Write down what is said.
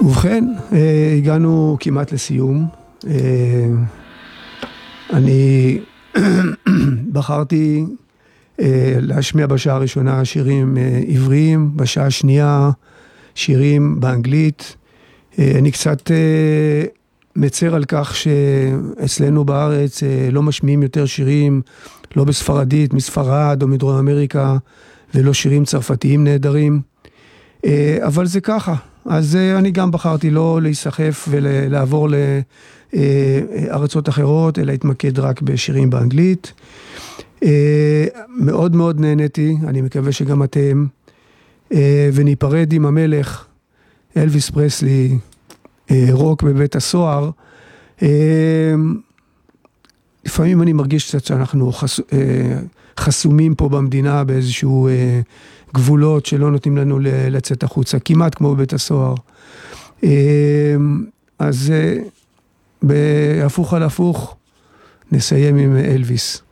ובכן, הגענו כמעט לסיום. אני בחרתי להשמיע בשעה הראשונה שירים עבריים, בשעה השנייה שירים באנגלית. אני קצת מצר על כך שאצלנו בארץ לא משמיעים יותר שירים, לא בספרדית, מספרד או מדרום אמריקה, ולא שירים צרפתיים נהדרים. אבל זה ככה. אז אני גם בחרתי לא להיסחף ולעבור לארצות אחרות, אלא להתמקד רק בשירים באנגלית. מאוד מאוד נהניתי, אני מקווה שגם אתם. וניפרד עם המלך, אלוויס פרסלי, רוק בבית הסוהר. לפעמים אני מרגיש קצת שאנחנו חסומים פה במדינה באיזשהו גבולות שלא נותנים לנו לצאת החוצה, כמעט כמו בבית הסוהר. אז בהפוך על הפוך נסיים עם אלוויס.